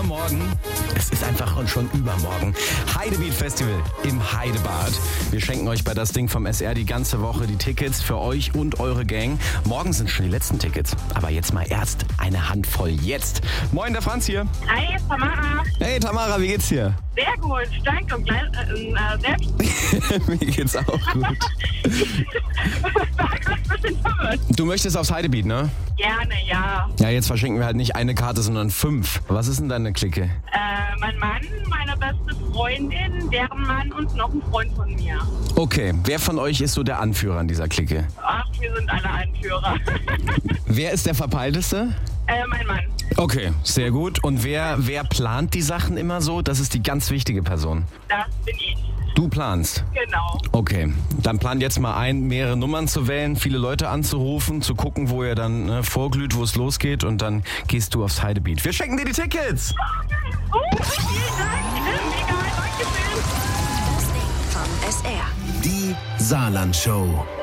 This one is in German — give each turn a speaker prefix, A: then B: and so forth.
A: übermorgen. Es ist einfach schon übermorgen. Heidebeat Festival im Heidebad. Wir schenken euch bei das Ding vom SR die ganze Woche die Tickets für euch und eure Gang. Morgen sind schon die letzten Tickets. Aber jetzt mal erst eine Handvoll jetzt. Moin, der Franz hier.
B: Hi, Tamara.
A: Hey Tamara, wie geht's dir?
B: Sehr gut, danke und selbst.
A: Mir geht's auch gut. Du möchtest aufs Heidebeat, ne?
B: Gerne, ja.
A: Ja, jetzt verschenken wir halt nicht eine Karte, sondern 5. Was ist denn deine Clique?
B: Mein Mann, meine beste Freundin, deren Mann und noch ein Freund von mir.
A: Okay, wer von euch ist so der Anführer an dieser Clique?
B: Ach, wir sind alle Anführer.
A: Wer ist der Verpeilteste?
B: Mein Mann.
A: Okay, sehr gut. Und wer plant die Sachen immer so? Das ist die ganz wichtige Person.
B: Das bin ich.
A: Du planst?
B: Genau.
A: Okay, dann plan jetzt mal ein, mehrere Nummern zu wählen, viele Leute anzurufen, zu gucken, wo ihr dann vorglüht, wo es losgeht und dann gehst du aufs Heidebeat. Wir schenken dir die Tickets!
B: Vielen Dank. Mega, danke schön.
C: Das Ding vom SR.
D: Die Saarland Show.